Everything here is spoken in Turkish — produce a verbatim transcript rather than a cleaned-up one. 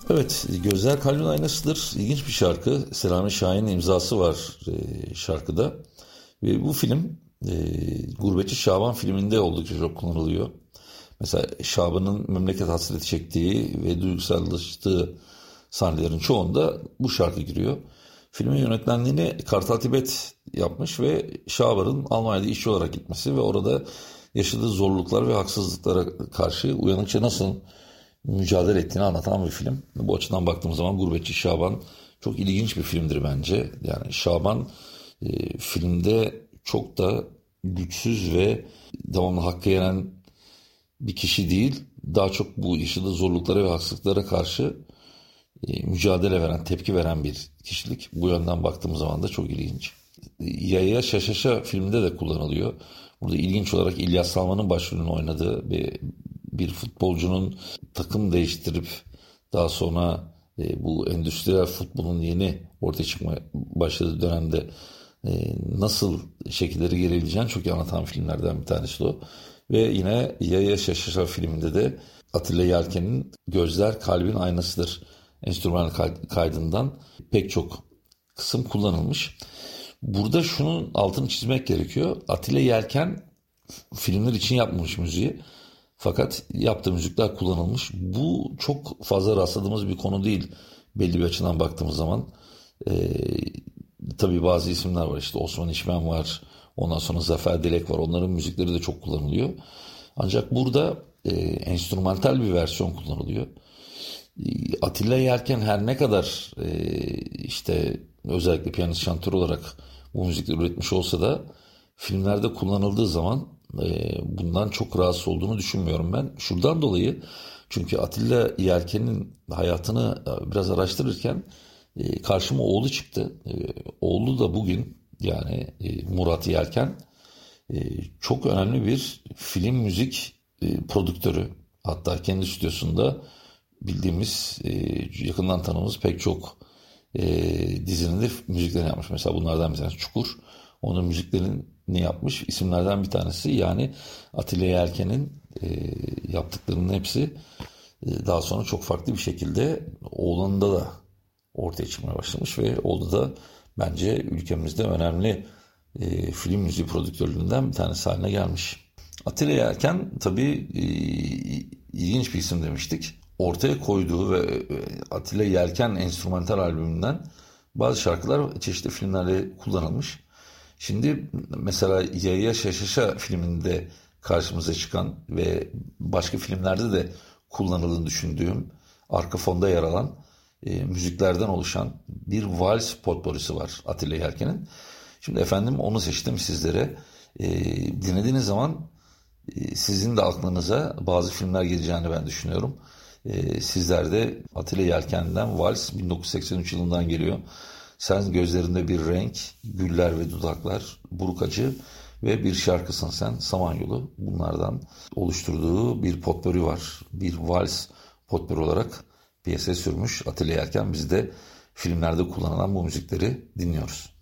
Evet, Gözler Kalbin Aynasıdır. İlginç bir şarkı. Selami Şahin'in imzası var e, şarkıda. Ve bu film e, Gurbetçi Şaban filminde oldukça çok kullanılıyor. Mesela Şaban'ın memleket hasreti çektiği ve duygusallaştığı sahnelerin çoğunda bu şarkı giriyor. Filmin yönetmenliğini Kartal Tibet yapmış ve Şaban'ın Almanya'da işçi olarak gitmesi ve orada yaşadığı zorluklar ve haksızlıklara karşı uyanıkça nasıl mücadele ettiğini anlatan bir film. Bu açıdan baktığımız zaman Gurbetçi Şaban çok ilginç bir filmdir bence. Yani Şaban e, filmde çok da güçsüz ve devamlı hakkı yenen bir kişi değil. Daha çok bu yaşadığı zorluklara ve haksızlıklara karşı e, mücadele veren, tepki veren bir kişilik. Bu yönden baktığımız zaman da çok ilginç. Yaya Şaşaşa filminde de kullanılıyor. Burada ilginç olarak İlyas Salman'ın başrolünü oynadığı bir, bir futbolcunun takım değiştirip daha sonra e, bu endüstriyel futbolun yeni ortaya çıkmaya başladığı dönemde e, nasıl şekilleri gelebileceğini çok iyi anlatan filmlerden bir tanesi o. Ve yine Yaya Şaşaşa filminde de Atilla Yelken'in Gözler Kalbin Aynasıdır enstrümantal kaydından pek çok kısım kullanılmış. Burada şunun altını çizmek gerekiyor. Atilla Yelken filmler için yapmamış müziği. Fakat yaptığı müzikler kullanılmış. Bu çok fazla rastladığımız bir konu değil. Belli bir açıdan baktığımız zaman. Ee, tabii bazı isimler var. İşte Osman İşmen var. Ondan sonra Zafer Delek var. Onların müzikleri de çok kullanılıyor. Ancak burada e, enstrümantal bir versiyon kullanılıyor. Atilla Yelken her ne kadar e, işte özellikle piyanist şantör olarak bu müzikleri üretmiş olsa da filmlerde kullanıldığı zaman e, bundan çok rahatsız olduğunu düşünmüyorum ben. Şuradan dolayı, çünkü Atilla Yelken'in hayatını biraz araştırırken e, karşıma oğlu çıktı. E, oğlu da bugün yani e, Murat Yelken e, çok önemli bir film müzik e, prodüktörü. Hatta kendi stüdyosunda bildiğimiz, e, yakından tanıdığımız pek çok e, dizinin de müziklerini yapmış. Mesela bunlardan bir tanesi Çukur. Onun müziklerini yapmış isimlerden bir tanesi. Yani Atilla Yelken'in e, yaptıklarının hepsi e, daha sonra çok farklı bir şekilde oğlunda da ortaya çıkmaya başlamış ve oğlu da bence ülkemizde önemli e, film müziği prodüktörlerinden bir tanesi haline gelmiş. Atilla Yelken tabii e, ilginç bir isim demiştik. Ortaya koyduğu ve Atilla Yelken enstrümantal albümünden bazı şarkılar çeşitli filmlerde kullanılmış. Şimdi mesela Yaya Şaşaşa filminde karşımıza çıkan ve başka filmlerde de kullanıldığını düşündüğüm arka fonda yer alan e, müziklerden oluşan bir vals potpourrisi var Atilla Yelken'in. Şimdi efendim onu seçtim sizlere. E, dinlediğiniz zaman e, sizin de aklınıza bazı filmler geleceğini ben düşünüyorum. Ee, sizler de Atilla Yelken'den Vals bin dokuz yüz seksen üç yılından geliyor. Sen gözlerinde bir renk, güller ve dudaklar, buruk acı ve bir şarkısın sen, Samanyolu. Bunlardan oluşturduğu bir potpourri var. Bir vals potpourri olarak piyasaya sürmüş Atilla Yelken. Biz de filmlerde kullanılan bu müzikleri dinliyoruz.